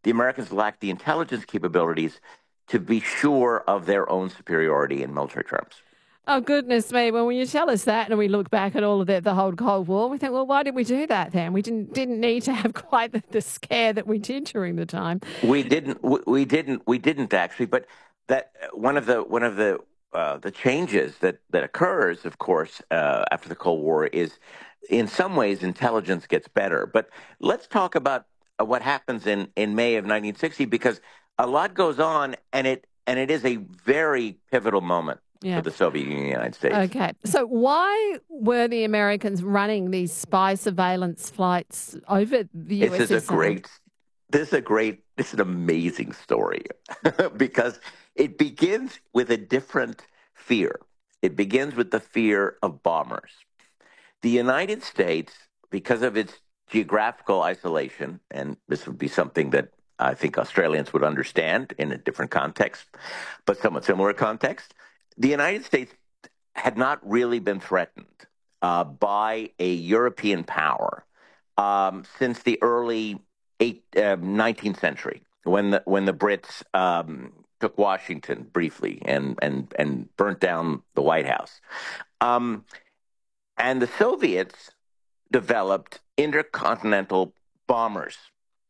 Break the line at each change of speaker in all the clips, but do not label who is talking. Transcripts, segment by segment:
the Americans lacked the intelligence capabilities to be sure of their own superiority in military terms.
Oh, goodness me. Well, when you tell us that and we look back at all of the whole Cold War, we think, well, why did we do that then? We didn't need to have quite the scare that we did during the time.
We didn't actually, but that one of the changes that occurs, of course, after the Cold War is, in some ways, intelligence gets better. But let's talk about what happens in May of 1960, because a lot goes on, and it is a very pivotal moment for
Yeah.
the Soviet Union and the United States.
Okay. So why were the Americans running these spy surveillance flights over the
This is a
USSR?
great, this is an amazing story because it begins with a different fear. It begins with the fear of bombers. The United States, because of its geographical isolation, and this would be something that I think Australians would understand in a different context, but somewhat similar context, the United States had not really been threatened by a European power since the early 19th century, when the Brits took Washington briefly and burnt down the White House. Um, and the Soviets developed intercontinental bombers.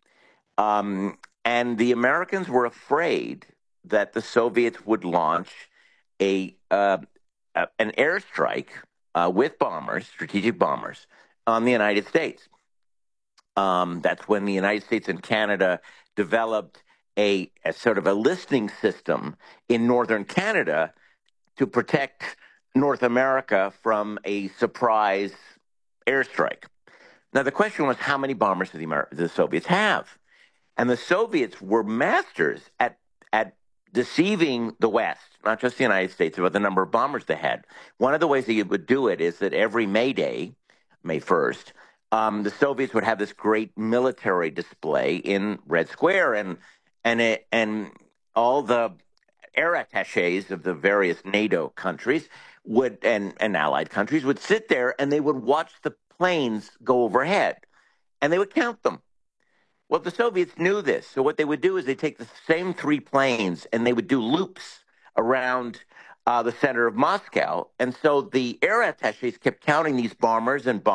And the Americans were afraid that the Soviets would launch a an airstrike with bombers, strategic bombers, on the United States. That's when the United States and Canada developed a sort of a listening system in northern Canada to protect North America from a surprise airstrike. Now, the question was, how many bombers did the Soviets have? And the Soviets were masters at deceiving the West, not just the United States, about the number of bombers they had. One of the ways that you would do it is that every May Day, May 1st, the Soviets would have this great military display in Red Square, and all the air attaches of the various NATO countries would and allied countries would sit there, and they would watch the planes go overhead, and they would count them. Well, the Soviets knew this. So what they would do is they take the same three planes and they would do loops around the center of Moscow. And so the air attaches kept counting these bombers and